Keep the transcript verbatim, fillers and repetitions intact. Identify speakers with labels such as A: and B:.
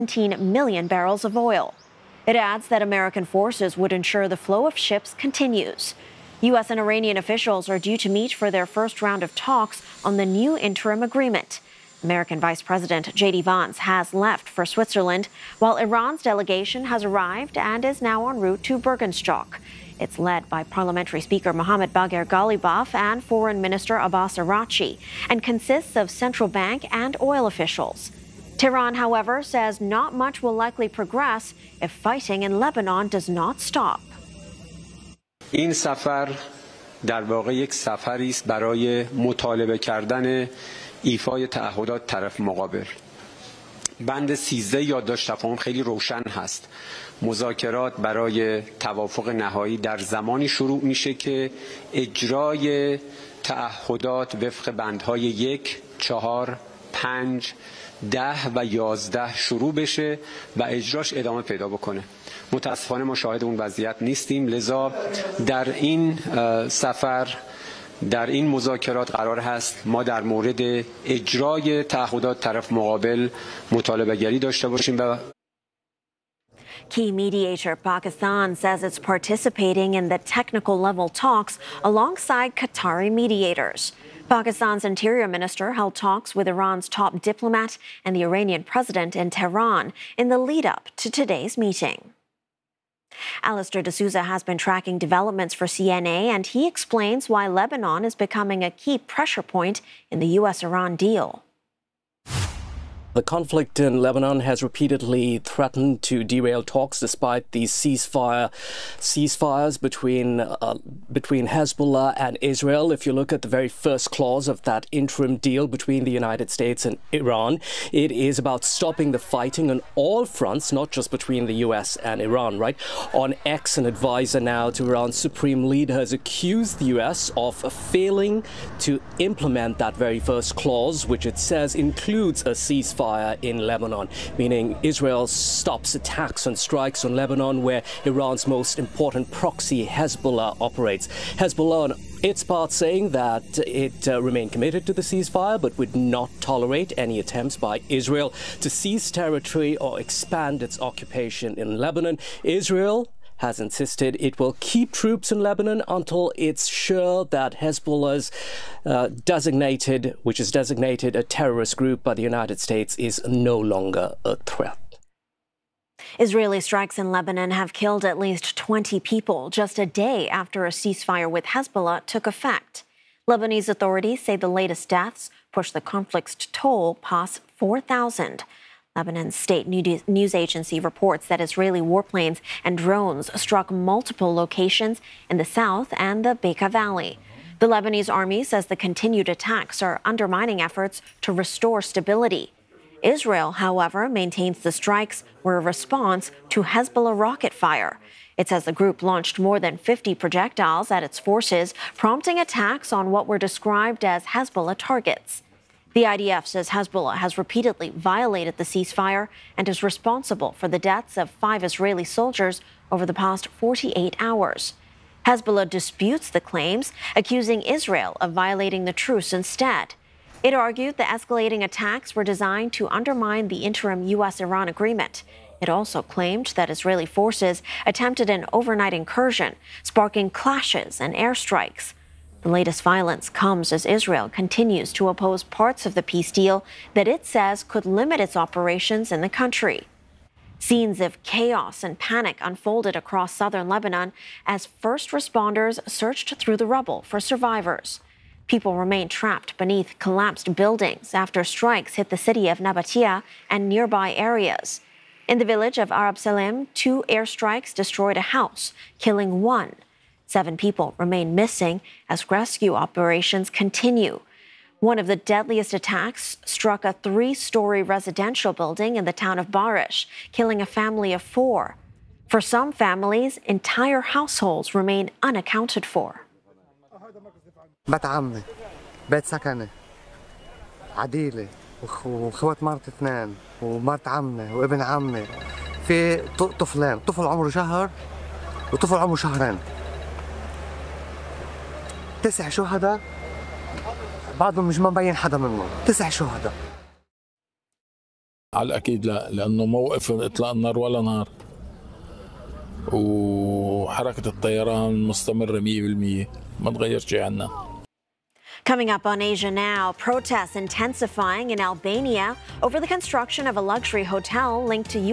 A: seventeen million barrels of oil. It adds that American forces would ensure the flow of ships continues. U S and Iranian officials are due to meet for their first round of talks on the new interim agreement. American Vice President J D Vance has left for Switzerland, while Iran's delegation has arrived and is now en route to Bergenstock. It's led by Parliamentary Speaker Mohammad Bagher Ghalibaf and Foreign Minister Abbas Araghchi, and consists of central bank and oil officials. Tehran, however, says not much will likely progress if fighting in Lebanon does not stop.
B: این سفر در واقع یک سفری است برای مطالبه کردن ایفای تعهدات طرف مقابل. بند سیزده یادداشت تفاهم خیلی روشن هست. مذاکرات برای توافق نهایی در زمانی شروع میشه که اجرای تعهدات وفق بندهای یک، چهار، پنج، ده و یازده شروع بشه و اجراش ادامه پیدا بکنه. متاسفانه ما شاهد اون وضعیت نیستیم، لذا در این سفر در این مذاکرات قرار هست ما در مورد اجرای تعهدات طرف مقابل مطالبه گری داشته باشیم و
A: Key mediator Pakistan says it's participating in the technical level talks alongside Qatari mediators. Pakistan's interior minister held talks with Iran's top diplomat and the Iranian president in Tehran in the lead-up to today's meeting. Alistair D'Souza has been tracking developments for C N A, and he explains why Lebanon is becoming a key pressure point in the U S Iran deal.
C: The conflict in Lebanon has repeatedly threatened to derail talks despite these ceasefire ceasefires between uh, between Hezbollah and Israel. If you look at the very first clause of that interim deal between the United States and Iran, it is about stopping the fighting on all fronts, not just between the U S and Iran, right? On X, an advisor now to Iran's supreme leader has accused the U S of failing to implement that very first clause, which it says includes a ceasefire in Lebanon, meaning Israel stops attacks and strikes on Lebanon, where Iran's most important proxy, Hezbollah, operates. Hezbollah, on its part, saying that it uh, remained committed to the ceasefire, but would not tolerate any attempts by Israel to seize territory or expand its occupation in Lebanon. Israel has insisted it will keep troops in Lebanon until it's sure that Hezbollah's uh, designated, which is designated a terrorist group by the United States, is no longer a threat.
A: Israeli strikes in Lebanon have killed at least twenty people just a day after a ceasefire with Hezbollah took effect. Lebanese authorities say the latest deaths push the conflict's toll past four thousand. Lebanon's state news agency reports that Israeli warplanes and drones struck multiple locations in the south and the Bekaa Valley. The Lebanese army says the continued attacks are undermining efforts to restore stability. Israel, however, maintains the strikes were a response to Hezbollah rocket fire. It says the group launched more than fifty projectiles at its forces, prompting attacks on what were described as Hezbollah targets. The I D F says Hezbollah has repeatedly violated the ceasefire and is responsible for the deaths of five Israeli soldiers over the past forty-eight hours. Hezbollah disputes the claims, accusing Israel of violating the truce instead. It argued the escalating attacks were designed to undermine the interim U S Iran agreement. It also claimed that Israeli forces attempted an overnight incursion, sparking clashes and airstrikes. The latest violence comes as Israel continues to oppose parts of the peace deal that it says could limit its operations in the country. Scenes of chaos and panic unfolded across southern Lebanon as first responders searched through the rubble for survivors. People remain trapped beneath collapsed buildings after strikes hit the city of Nabatea and nearby areas. In the village of Arab Salim, two airstrikes destroyed a house, killing one. Seven people remain missing as rescue operations continue. One of the deadliest attacks struck a three-story residential building in the town of Barish, killing a family of four. For some families, entire households remain unaccounted for.
D: بيت عمي، بيت سكني، عديلة، وخوات مرت اثنين، ومرت عمي، وابن عمي. في طفلين، طفل عمره شهر وطفل عمره شهرين. تسع شهداء بعضهم مش مبين حدا منهم، تسع شهداء.
E: على الأكيد لا، لأنه موقف إطلاق النار ولا نهار، وحركة الطيران مستمرة مية بالمية، ما تغير شيء عنا.
A: Coming up on Asia Now, protests intensifying in Albania over the construction of a luxury hotel linked to